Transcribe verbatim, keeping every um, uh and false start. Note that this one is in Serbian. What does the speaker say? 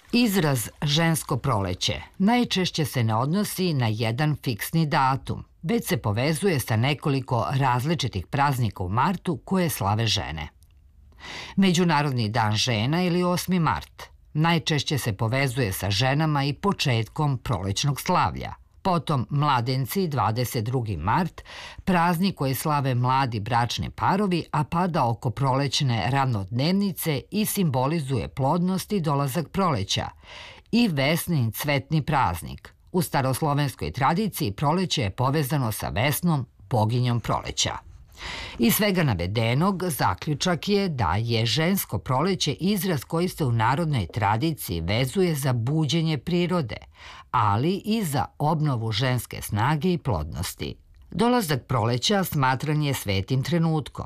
Izraz žensko proleće najčešće se ne odnosi na jedan fiksni datum, već se povezuje sa nekoliko različitih praznika u martu koje slave žene. Međunarodni dan žena ili osmi mart najčešće se povezuje sa ženama i početkom prolećnog slavlja. Potom mladenci dvadeset drugi mart, praznik koji slave mladi bračni parovi, a pada oko prolećne ravnodnevnice i simbolizuje plodnost i dolazak proleća. I Vesnin cvetni praznik. U staroslovenskoj tradiciji proleće je povezano sa Vesnom, boginjom proleća. Iz svega navedenog, zaključak je da je žensko proleće izraz koji se u narodnoj tradiciji vezuje za buđenje prirode, ali i za obnovu ženske snage i plodnosti. Dolazak proleća smatran je svetim trenutkom.